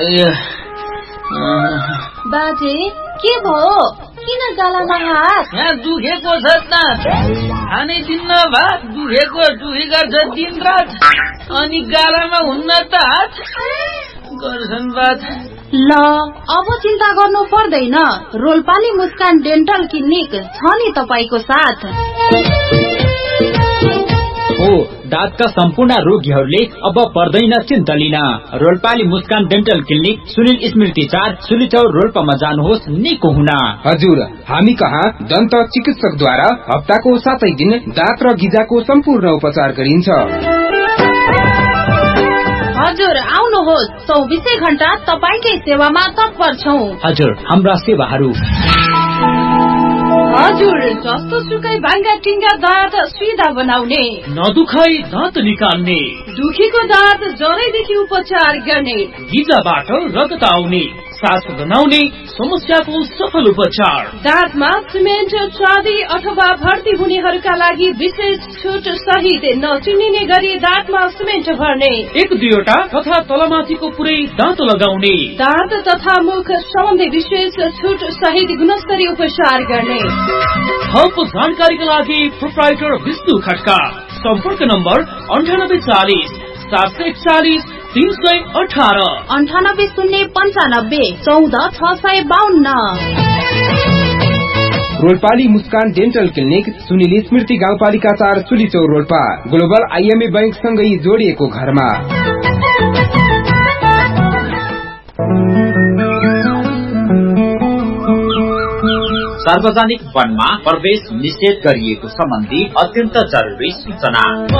बाजे के भयो? किन गालामा हात? यहाँ दुखेको छ त, खाने दिन्न भात, दुखी गर्छ दिन रात, अनि गालामा हुन्न त हात गर्छन् बात। ल अब चिन्ता गर्नु पर्दैन, रोल्पाली मुस्कान डेन्टल क्लिनिक छ नि तपाईको साथ। हो, दाँतका सम्पूर्ण रोगीहरूले अब पर्दैन चिन्ता लिन। रोल्पाली मुस्कान डेन्टल क्लिनिक सुनिल स्मृति 4 सुलिचौर रोल्पामा जानुहोस् निको हुन। हजुर, हामी कहाँ दन्त चिकित्सकद्वारा हप्ताको 7 दिन दाँत र गिजाको सम्पूर्ण उपचार गरिन्छ। हजुर आउनुहोस्, 24 घण्टा तपाईकै सेवामा तत्पर छौं। हजुर, हाम्रा सेवाहरू हजुर, जस्तो सुकै भाङ्गा टिङ्गा दाँत सिधा बनाउने, नदुखाई दाँत निकाल्ने, दुखीको दाँत जरैदेखि उपचार गर्ने, गिजाबाट रगत आउने, सास बनाउने समस्याको सफल उपचार, दाँतमा सिमेन्ट चाँदी अथवा भर्ती हुनेहरूका लागि विशेष छुट सहित नचिनिने गरी दाँतमा सिमेन्ट भर्ने, 1-2 तथा तलमाथिको पुरै दाँत लगाउने, दाँत तथा मुख सम्बन्धी विशेष छुट सहित गुणस्तरीय उपचार गर्ने। थप जानकारीका लागि प्रोप्राइटर विष्णु खड्का। सम्पर्क नम्बर 9840 741 318 98 095 14 652। रोल्पाली मुस्कान डेन्टल क्लिनिक सुनिल स्मृति गाउँपालिका 4 सुलिचौर रोल्पा, ग्लोबल आइएमए बैंक सँगै जोडिएको घरमा। सार्वजनिक वनमा प्रवेश निषेध गरिएको सम्बन्धी अत्यन्त जरुरी सूचना।